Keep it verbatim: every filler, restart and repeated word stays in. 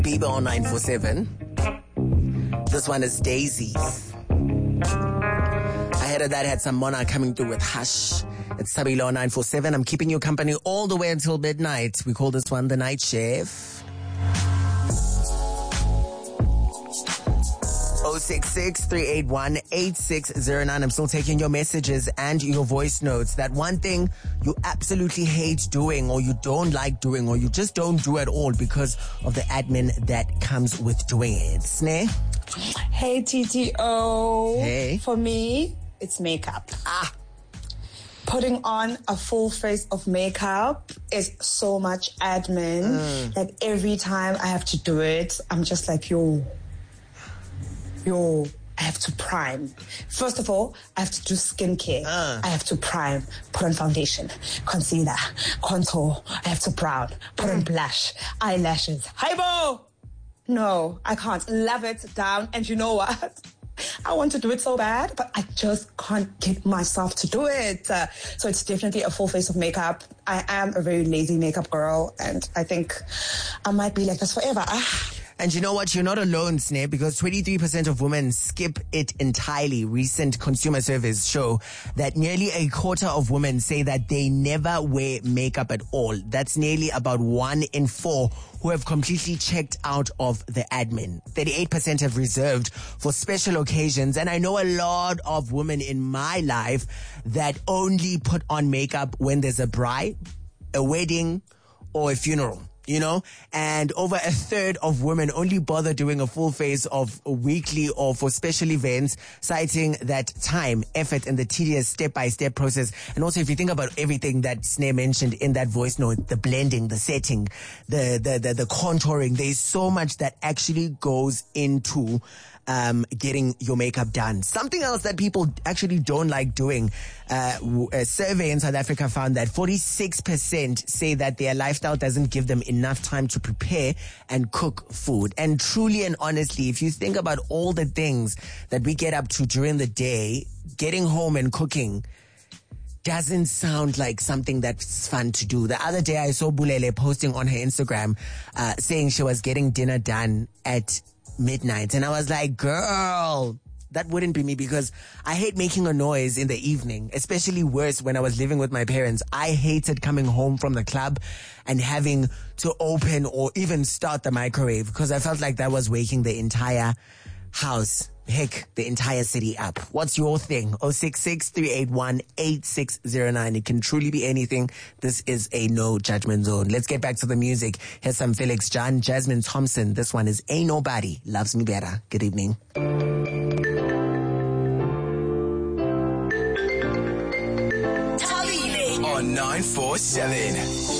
Bieber on nine four seven. This one is Daisies. Ahead of that, had some Monarch coming through with Hush. It's Sabilo on nine four seven. I'm keeping you company all the way until midnight. We call this one The Night Chef. oh six six, three eight one, eight six zero nine. I'm still taking your messages and your voice notes. That one thing you absolutely hate doing, or you don't like doing, or you just don't do at all because of the admin that comes with doing it. Sneh? Hey, T T O. Hey. For me, it's makeup. Ah. Putting on a full face of makeup is so much admin. Mm. Like every time I have to do it, I'm just like, yo, yo, I have to prime. First of all, I have to do skincare. Uh. I have to prime, put on foundation, concealer, contour. I have to brown, put mm. on blush, eyelashes. Hi-bo! No, I can't. Love it down. And you know what? I want to do it so bad, but I just can't get myself to do it. Uh, so it's definitely a full face of makeup. I am a very lazy makeup girl, and I think I might be like this forever. Ah. And you know what? You're not alone, Sneh, because twenty-three percent of women skip it entirely. Recent consumer surveys show that nearly a quarter of women say that they never wear makeup at all. That's nearly about one in four who have completely checked out of the admin. thirty-eight percent have reserved for special occasions. And I know a lot of women in my life that only put on makeup when there's a bride, a wedding, or a funeral. You know, and over a third of women only bother doing a full face of weekly or for special events, citing that time, effort, and the tedious step-by-step process. And also, if you think about everything that Sneh mentioned in that voice note, the blending, the setting, the, the, the, the contouring, there's so much that actually goes into um, getting your makeup done. Something else that people actually don't like doing, uh, a survey in South Africa found that forty-six percent say that their lifestyle doesn't give them enough time to prepare and cook food. And truly and honestly, if you think about all the things that we get up to during the day, getting home and cooking doesn't sound like something that's fun to do. The other day I saw Bulele posting on her Instagram, uh, saying she was getting dinner done at midnight. And I was like, girl, that wouldn't be me, because I hate making a noise in the evening, especially worse when I was living with my parents. I hated coming home from the club and having to open or even start the microwave, because I felt like that was waking the entire house, heck, the entire city up. What's your thing? oh six six, three eight one, eight six zero nine. It can truly be anything. This is a no judgment zone. Let's get back to the music. Here's some Felix John, Jasmine Thompson. This one is Ain't Nobody Loves Me Better. Good evening. On nine four seven.